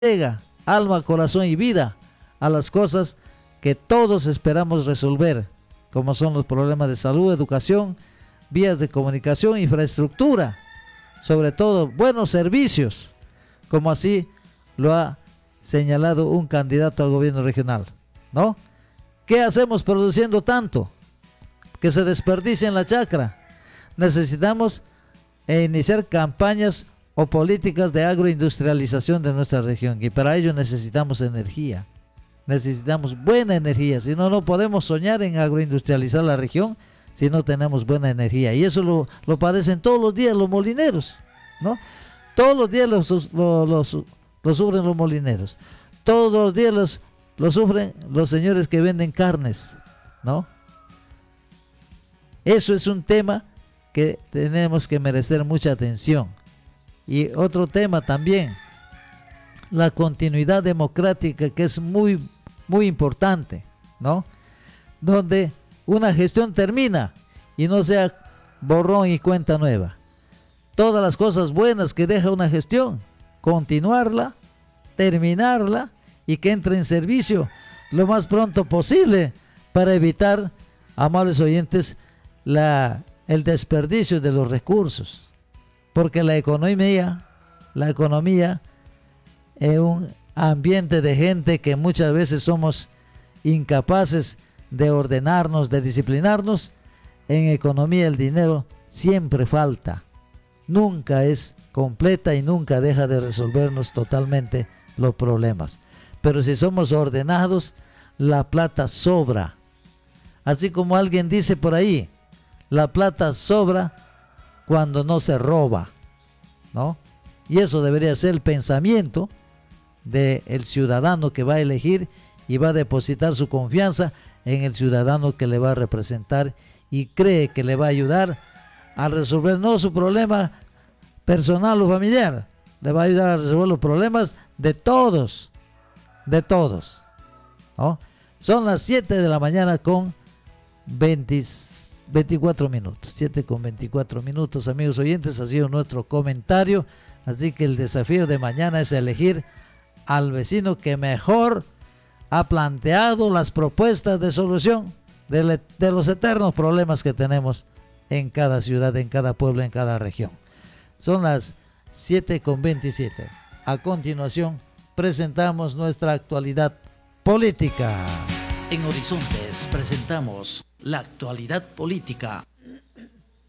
entrega alma, corazón y vida a las cosas que todos esperamos resolver, como son los problemas de salud, educación, vías de comunicación, infraestructura, sobre todo buenos servicios, como así lo ha señalado un candidato al gobierno regional, ¿no? ¿Qué hacemos produciendo tanto? Que se desperdicia en la chacra. Necesitamos iniciar campañas o políticas de agroindustrialización de nuestra región, y para ello necesitamos energía, necesitamos buena energía. Si no, no podemos soñar en agroindustrializar la región si no tenemos buena energía, y eso lo padecen todos los días los molineros, ¿no? Todos los días lo sufren los molineros, todos los días lo sufren los señores que venden carnes, ¿no? Eso es un tema que tenemos que merecer mucha atención. Y otro tema también, la continuidad democrática, que es muy, muy importante, ¿no? Donde una gestión termina y no sea borrón y cuenta nueva. Todas las cosas buenas que deja una gestión, continuarla, terminarla y que entre en servicio lo más pronto posible para evitar, amables oyentes, el desperdicio de los recursos. Porque la economía es un ambiente de gente que muchas veces somos incapaces de ordenarnos, de disciplinarnos. En economía el dinero siempre falta, nunca es completa y nunca deja de resolvernos totalmente los problemas. Pero si somos ordenados, la plata sobra. Así como alguien dice por ahí, la plata sobra cuando no se roba, ¿no? Y eso debería ser el pensamiento del ciudadano que va a elegir y va a depositar su confianza en el ciudadano que le va a representar y cree que le va a ayudar a resolver no su problema personal o familiar, le va a ayudar a resolver los problemas de todos, ¿no? Son las 7 de la mañana con 24 minutos, 7 con 24 minutos, amigos oyentes. Ha sido nuestro comentario. Así que el desafío de mañana es elegir al vecino que mejor ha planteado las propuestas de solución de los eternos problemas que tenemos en cada ciudad, en cada pueblo, en cada región. Son las 7 con 27. A continuación presentamos nuestra actualidad política. En Horizontes presentamos la actualidad política.